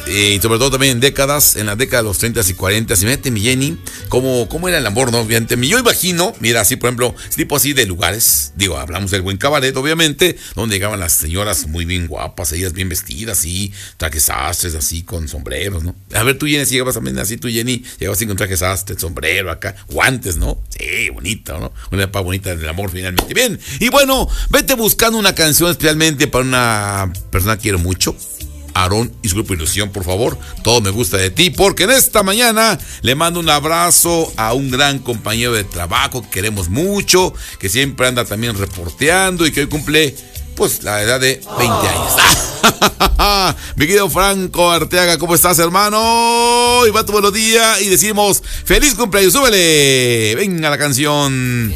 Y sobre todo también en la década de los 30 y 40. Y mete mi Jenny, ¿cómo era el amor, no? Yo imagino, mira, así por ejemplo, tipo así de lugares, digo, hablamos del buen cabaret, obviamente, donde llegaban las señoras muy bien guapas, ellas bien vestidas, así, trajes sastres, así, con sombreros, ¿no? A ver, tú, Jenny, si llegabas también así, tú, Jenny, llegabas así con trajes sastres, sombrero acá, guantes, ¿no? Sí, bonito, ¿no? Una etapa bonita del amor, finalmente. Bien, y bueno, vete buscando una canción especialmente para una persona que quiero mucho. Aarón y su grupo Ilusión, por favor. Todo me gusta de ti, porque en esta mañana le mando un abrazo a un gran compañero de trabajo que queremos mucho, que siempre anda también reporteando y que hoy cumple, pues, la edad de 20 años. Mi querido Franco Arteaga, ¿cómo estás, hermano? Y va tu buenos días y decimos, ¡feliz cumpleaños! ¡Súbele! Venga la canción.